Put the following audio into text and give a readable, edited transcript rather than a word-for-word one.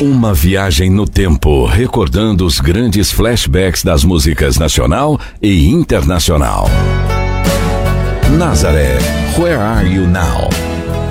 Uma viagem no tempo, recordando os grandes flashbacks das músicas nacional e internacional. Nazaré, Where Are You Now?